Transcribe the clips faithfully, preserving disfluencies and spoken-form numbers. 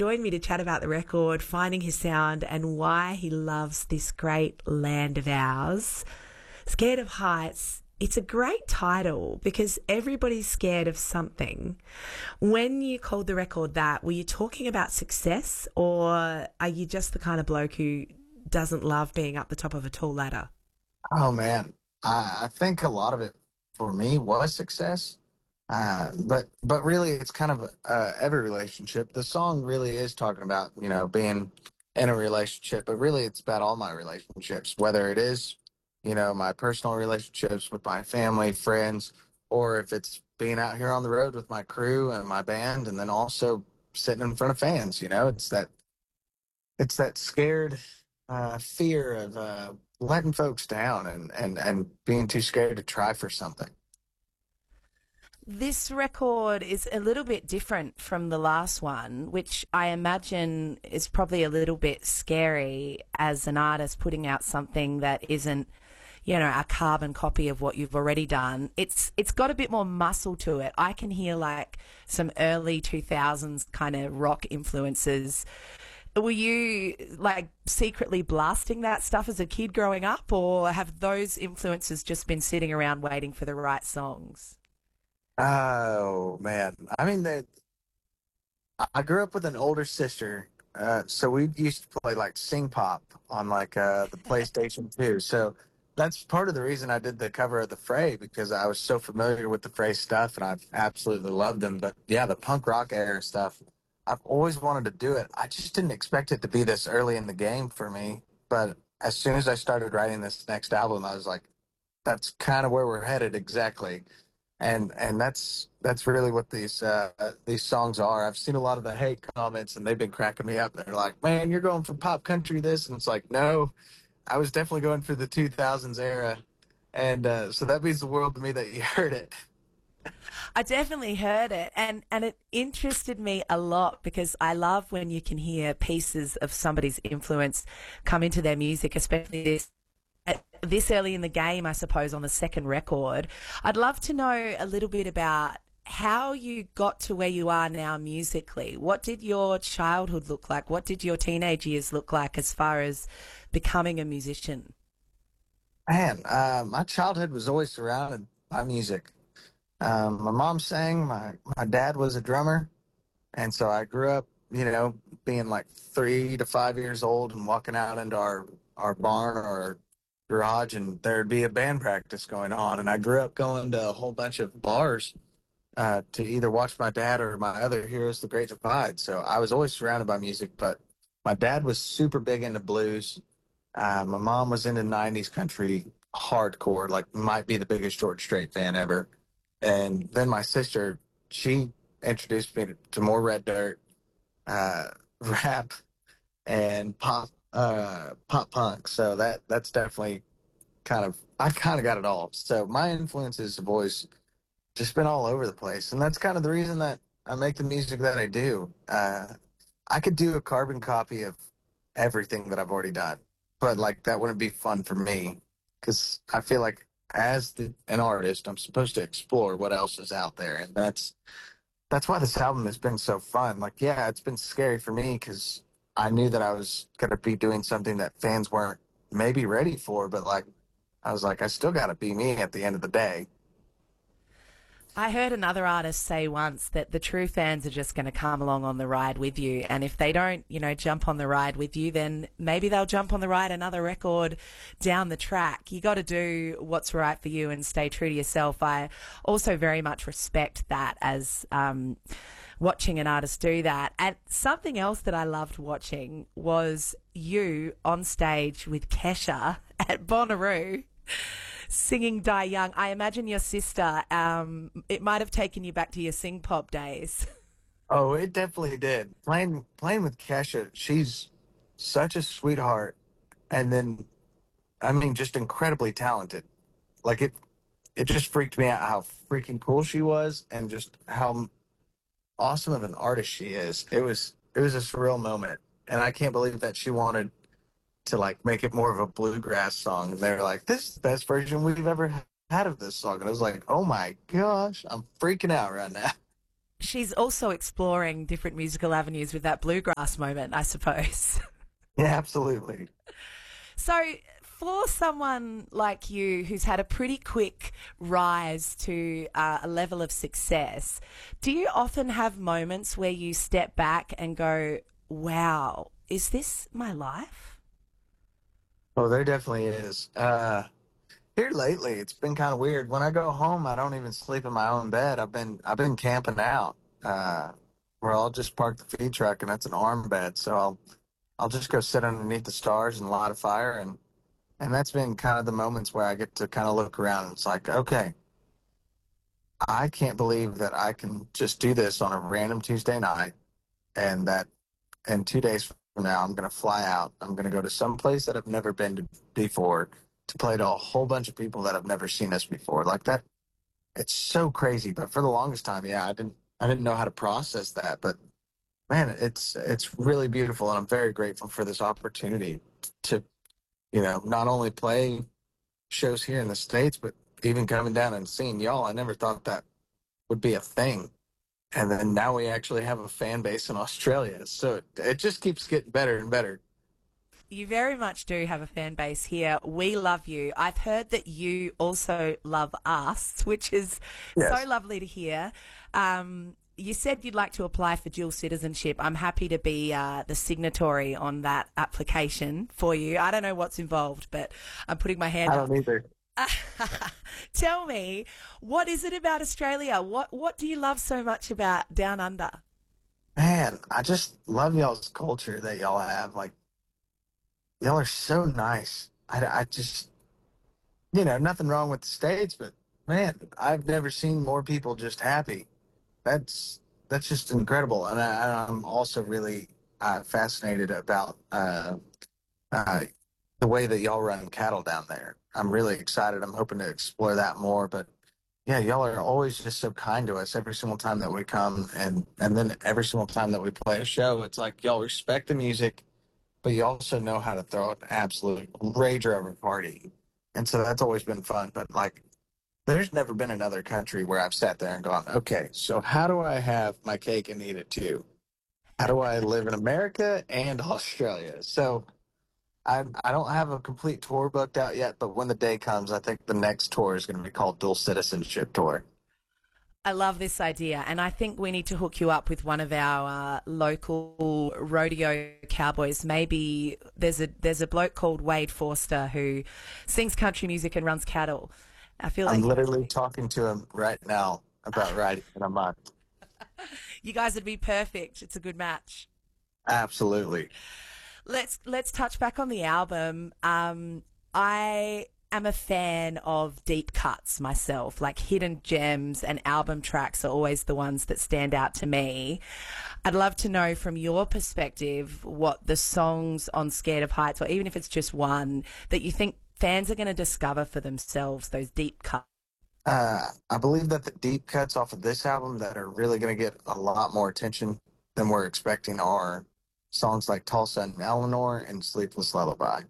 joined me to chat about the record, finding his sound, and why he loves this great land of ours. Scared of Heights. It's a great title because everybody's scared of something. When you called the record that, were you talking about success, or are you just the kind of bloke who doesn't love being up the top of a tall ladder? Oh man, I, I think a lot of it for me was success. Uh, but but really, it's kind of uh, every relationship. The song really is talking about you know being in a relationship, but really it's about all my relationships, whether it is you know my personal relationships with my family, friends, or if it's being out here on the road with my crew and my band, and then also sitting in front of fans. You know, it's that it's that scared uh, fear of uh, letting folks down and, and, and being too scared to try for something. This record is a little bit different from the last one, which I imagine is probably a little bit scary as an artist putting out something that isn't, you know, a carbon copy of what you've already done. It's it's got a bit more muscle to it. I can hear like some early two thousands kind of rock influences. Were you like secretly blasting that stuff as a kid growing up, or have those influences just been sitting around waiting for the right songs? Oh man, I mean that I grew up with an older sister, uh, so we used to play like Sing Pop on like uh, the PlayStation two. So that's part of the reason I did the cover of the Fray because I was so familiar with the Fray stuff and I've absolutely loved them. But yeah, the punk rock era stuff, I've always wanted to do it. I just didn't expect it to be this early in the game for me. But as soon as I started writing this next album, I was like, that's kind of where we're headed exactly, and and that's that's really what these uh, these songs are. I've seen a lot of the hate comments, and they've been cracking me up. They're like, "Man, you're going from pop country this," and it's like, no, I was definitely going for the two thousands era, and uh, so that means the world to me that you heard it. I definitely heard it, and and it interested me a lot because I love when you can hear pieces of somebody's influence come into their music, especially this at this early in the game, I suppose, on the second record. I'd love to know a little bit about how you got to where you are now musically. What did your childhood look like? What did your teenage years look like as far as becoming a musician? Man, uh, my childhood was always surrounded by music. Um, my mom sang. My my dad was a drummer. And so I grew up, you know, being like three to five years old and walking out into our, our barn or our garage and there'd be a band practice going on. And I grew up going to a whole bunch of bars uh, to either watch my dad or my other heroes, The Great Divide. So I was always surrounded by music, but my dad was super big into blues. Uh, my mom was into nineties country hardcore, like might be the biggest George Strait fan ever. And then my sister, she introduced me to, to more Red Dirt, uh, rap, and pop, uh, pop punk. So that that's definitely kind of I kind of got it all. So my influences have always just been all over the place, and that's kind of the reason that I make the music that I do. Uh, I could do a carbon copy of everything that I've already done, but like that wouldn't be fun for me because I feel like as the, an artist, I'm supposed to explore what else is out there, and that's that's why this album has been so fun. Like, yeah, it's been scary for me because I knew that I was gonna be doing something that fans weren't maybe ready for, but like I was like, I still gotta be me at the end of the day. I heard another artist say once that the true fans are just going to come along on the ride with you. And if they don't, you know, jump on the ride with you, then maybe they'll jump on the ride another record down the track. You got to do what's right for you and stay true to yourself. I also very much respect that as, um, watching an artist do that. And something else that I loved watching was you on stage with Kesha at Bonnaroo singing Die Young. I imagine your sister, um, it might have taken you back to your sing pop days. Oh, it definitely did. Playing playing with Kesha, she's such a sweetheart, and then I mean, just incredibly talented. Like it, it just freaked me out how freaking cool she was, and just how awesome of an artist she is. It was it was a surreal moment, and I can't believe that she wanted to like make it more of a bluegrass song. And they're like, "This is the best version we've ever had of this song," and I was like, "Oh my gosh, I'm freaking out right now." She's also exploring different musical avenues with that bluegrass moment, I suppose. Yeah, absolutely. So, for someone like you who's had a pretty quick rise to uh, a level of success, do you often have moments where you step back and go, wow, is this my life? Oh, there definitely is. Uh, here lately, it's been kind of weird. When I go home, I don't even sleep in my own bed. I've been I've been camping out, uh, where I'll just park the feed truck, and that's an arm bed. So I'll I'll just go sit underneath the stars and light a fire, and and that's been kind of the moments where I get to kind of look around. And it's like, okay, I can't believe that I can just do this on a random Tuesday night, and that in two days from now, I'm going to fly out. I'm going to go to some place that I've never been to before to play to a whole bunch of people that have never seen us before. Like that, it's so crazy. But for the longest time, yeah, I didn't, I didn't know how to process that. But man, it's it's really beautiful, and I'm very grateful for this opportunity to, you know, not only play shows here in the States, but even coming down and seeing y'all. I never thought that would be a thing. And then now we actually have a fan base in Australia. So it, it just keeps getting better and better. You very much do have a fan base here. We love you. I've heard that you also love us, which is so Yes. lovely to hear. Um, you said you'd like to apply for dual citizenship. I'm happy to be uh, the signatory on that application for you. I don't know what's involved, but I'm putting my hand I up. don't either. Tell me, what is it about Australia? What what do you love so much about Down Under? Man, I just love y'all's culture that y'all have. Like, y'all are so nice. I, I just, you know, nothing wrong with the States, but man, I've never seen more people just happy. That's that's just incredible. And I, I'm also really uh, fascinated about uh, uh, the way that y'all run cattle down there. I'm really excited. I'm hoping to explore that more. But yeah, y'all are always just so kind to us every single time that we come, and and then every single time that we play a show, it's like y'all respect the music, but you also know how to throw an absolute rager of a party, and so that's always been fun. But like, there's never been another country where I've sat there and gone, okay, so how do I have my cake and eat it too? How do I live in America and Australia? So I I don't have a complete tour booked out yet, but when the day comes, I think the next tour is going to be called Dual Citizenship Tour. I love this idea, and I think we need to hook you up with one of our uh, local rodeo cowboys. Maybe there's a there's a bloke called Wade Forster who sings country music and runs cattle. I feel I'm like literally talking to him right now about riding in a month. you guys would be perfect. It's a good match. Absolutely. Let's let's touch back on the album. Um, I am a fan of deep cuts myself. Like hidden gems and album tracks are always the ones that stand out to me. I'd love to know from your perspective what the songs on Scared of Heights, or even if it's just one, that you think fans are going to discover for themselves, those deep cuts. Uh, I believe that the deep cuts off of this album that are really going to get a lot more attention than we're expecting are songs like Tulsa and Eleanor and Sleepless Lullaby.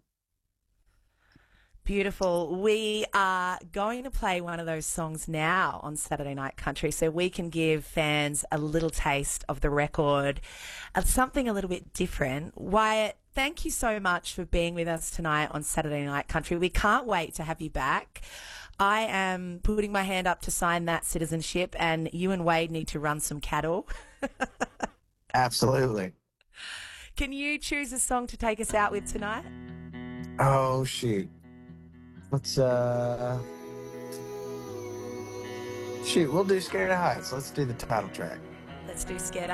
Beautiful. We are going to play one of those songs now on Saturday Night Country so we can give fans a little taste of the record, of something a little bit different. Wyatt, thank you so much for being with us tonight on Saturday Night Country. We can't wait to have you back. I am putting my hand up to sign that citizenship, and you and Wade need to run some cattle. Absolutely. Can you choose a song to take us out with tonight? Oh, shoot. Let's, uh, shoot, we'll do Scared of Heights. Let's do the title track. Let's do Scared